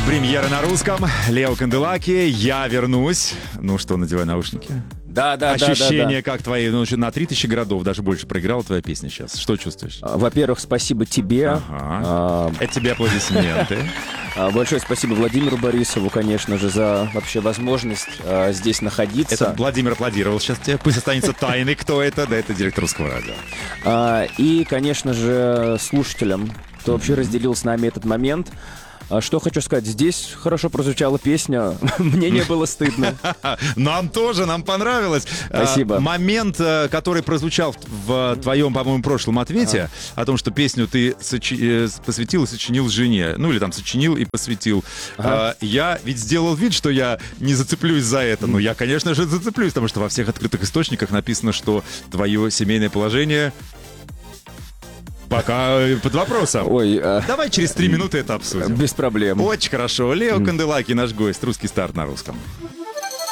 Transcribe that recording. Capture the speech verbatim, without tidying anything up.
Премьера на русском. Лео Канделаки. Я вернусь. Ну что, надевай наушники. Да, да, Ощущения да, да, да. как твои? Ну, на три тысячи городов, даже больше проиграла твоя песня сейчас. Что чувствуешь? Во-первых, спасибо тебе. Ага. А, Это тебе аплодисменты. Большое спасибо Владимиру Борисову, конечно же, за вообще возможность а, здесь находиться. Это Владимир аплодировал сейчас тебе. Пусть останется тайной, кто это. Да, это директор Русского радио. А, и, конечно же, слушателям, кто вообще разделил с нами этот момент. А что хочу сказать, здесь хорошо прозвучала песня, мне не было стыдно. Нам тоже, нам понравилось. Спасибо. А, момент, который прозвучал в твоем, по-моему, прошлом ответе, а. о том, что песню ты сочи- посвятил и сочинил жене, ну или там сочинил и посвятил. Ага. А, я ведь сделал вид, что я не зацеплюсь за это, но я, конечно же, зацеплюсь, потому что во всех открытых источниках написано, что твое семейное положение... Пока под вопросом. Ой, а... Давай через три минуты это обсудим. Без проблем. Очень хорошо. Лео Канделаки, наш гость. Русский старт на русском.